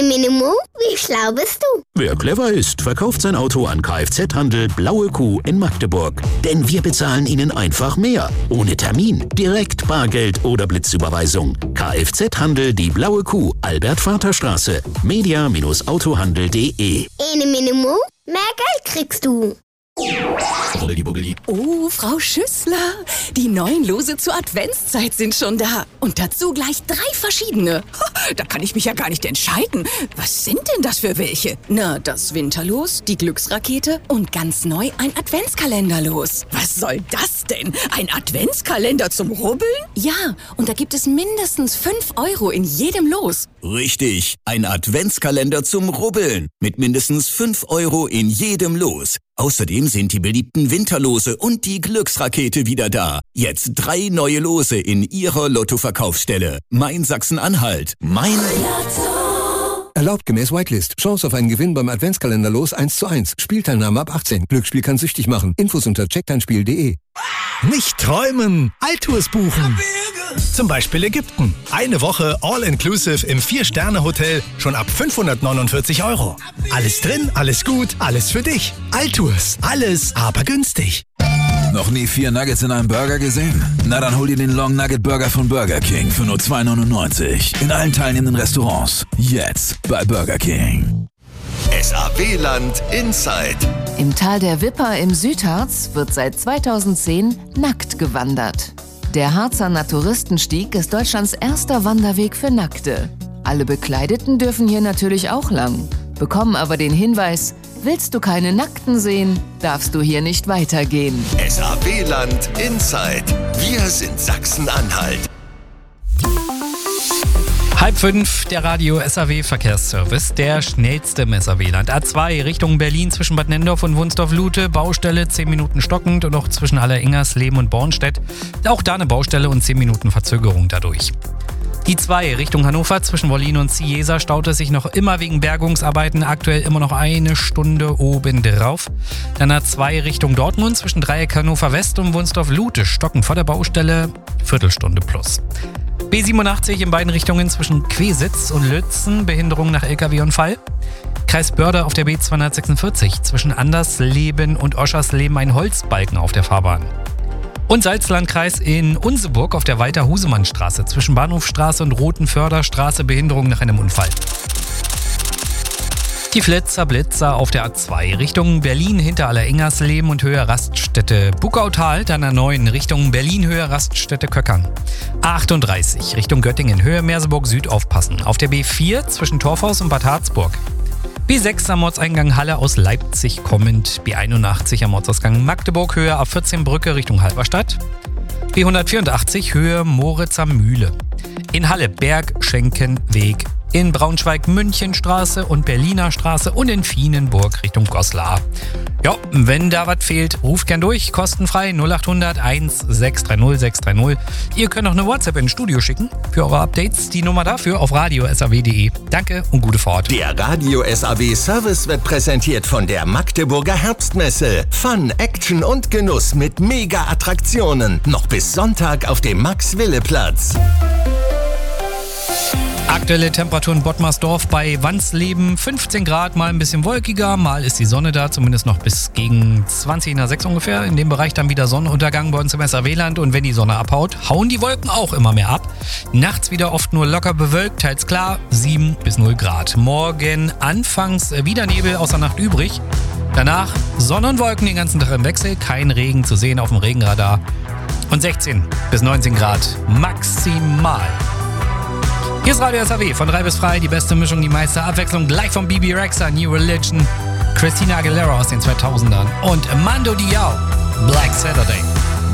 Minimo, wie schlau bist du? Wer clever ist, verkauft sein Auto an Kfz-Handel Blaue Kuh in Magdeburg. Denn wir bezahlen Ihnen einfach mehr. Ohne Termin, direkt Bargeld oder Blitzüberweisung. Kfz-Handel die Blaue Kuh, Albert-Vater-Straße. media-autohandel.de. Ene Minimo, mehr Geld kriegst du. Oh, Frau Schüssler, die neuen Lose zur Adventszeit sind schon da. Und dazu gleich 3 verschiedene. Da kann ich mich ja gar nicht entscheiden. Was sind denn das für welche? Na, das Winterlos, die Glücksrakete und ganz neu ein Adventskalenderlos. Was soll das denn? Ein Adventskalender zum Rubbeln? Ja, und da gibt es mindestens 5 € in jedem Los. Richtig, ein Adventskalender zum Rubbeln. Mit mindestens 5 € in jedem Los. Außerdem sind die beliebten Winterlose und die Glücksrakete wieder da. Jetzt 3 neue Lose in Ihrer Lottoverkaufsstelle. Mein Sachsen-Anhalt. Mein Lotto. Erlaubt gemäß Whitelist. Chance auf einen Gewinn beim Adventskalender-Los 1:1. Spielteilnahme ab 18. Glücksspiel kann süchtig machen. Infos unter checkdeinspiel.de. Nicht träumen, Altours buchen. Zum Beispiel Ägypten. Eine Woche All-Inclusive im 4-Sterne-Hotel schon ab 549 €. Alles drin, alles gut, alles für dich. Altours, alles aber günstig. Noch nie 4 Nuggets in einem Burger gesehen? Na dann hol dir den Long Nugget Burger von Burger King für nur 2,99. In allen teilnehmenden Restaurants. Jetzt bei Burger King. SAW-Land Inside. Im Tal der Wipper im Südharz wird seit 2010 nackt gewandert. Der Harzer Naturistenstieg ist Deutschlands erster Wanderweg für Nackte. Alle Bekleideten dürfen hier natürlich auch lang, bekommen aber den Hinweis: Willst du keine Nackten sehen, darfst du hier nicht weitergehen. SAW-Land Inside. Wir sind Sachsen-Anhalt. 4:30, der Radio SAW-Verkehrsservice, der schnellste im SAW-Land. A2 Richtung Berlin zwischen Bad Nenndorf und Wunsdorf-Lute, Baustelle 10 Minuten stockend und auch zwischen Allereingersleben und Bornstedt. Auch da eine Baustelle und 10 Minuten Verzögerung dadurch. Die 2 Richtung Hannover zwischen Wollin und Ciesa staut es sich noch immer wegen Bergungsarbeiten, aktuell immer noch 1 Stunde obendrauf. Dann A2 Richtung Dortmund zwischen Dreieck Hannover West und Wunsdorf-Lute stocken vor der Baustelle, Viertelstunde plus. B87 in beiden Richtungen zwischen Quesitz und Lützen, Behinderung nach LKW-Unfall. Kreis Börde auf der B246 zwischen Andersleben und Oschersleben ein Holzbalken auf der Fahrbahn. Und Salzlandkreis in Unseburg auf der Walter-Husemann-Straße zwischen Bahnhofstraße und Rotenförderstraße, Behinderung nach einem Unfall. Die Blitzer auf der A2 Richtung Berlin hinter Allereingersleben und Höhe Raststätte Buckautal, dann A9 Richtung Berlin Höhe Raststätte Köckern. A38 Richtung Göttingen Höhe Merseburg Süd aufpassen. Auf der B4 zwischen Torfhaus und Bad Harzburg. B6 am Ortseingang Halle aus Leipzig kommend. B81 am Ortsausgang Magdeburg Höhe A14 Brücke Richtung Halberstadt. B184 Höhe Moritzer Mühle. In Halle Berg-Schenkenweg. In Braunschweig Münchenstraße und Berliner Straße und in Vienenburg Richtung Goslar. Ja, wenn da was fehlt, ruft gern durch, kostenfrei 0800 1630 630. Ihr könnt auch eine WhatsApp ins Studio schicken für eure Updates. Die Nummer dafür auf radio.saw.de. Danke und gute Fahrt. Der Radio SAW Service wird präsentiert von der Magdeburger Herbstmesse. Fun, Action und Genuss mit Mega-Attraktionen. Noch bis Sonntag auf dem Max-Wille-Platz. Aktuelle Temperatur in Bottmarsdorf bei Wansleben 15 Grad, mal ein bisschen wolkiger, mal ist die Sonne da, zumindest noch bis gegen 20 nach 6 ungefähr. In dem Bereich dann wieder Sonnenuntergang bei uns im SAW-Land und wenn die Sonne abhaut, hauen die Wolken auch immer mehr ab. Nachts wieder oft nur locker bewölkt, teils klar, 7 bis 0 Grad. Morgen anfangs wieder Nebel außer Nacht übrig. Danach Sonne und Wolken den ganzen Tag im Wechsel, kein Regen zu sehen auf dem Regenradar. Und 16 bis 19 Grad maximal. Hier ist Radio SAW, von 3 bis frei, die beste Mischung, die meiste Abwechslung, gleich von Bibi Rexha, New Religion, Christina Aguilera aus den 2000ern und Mando Diao, Black Saturday.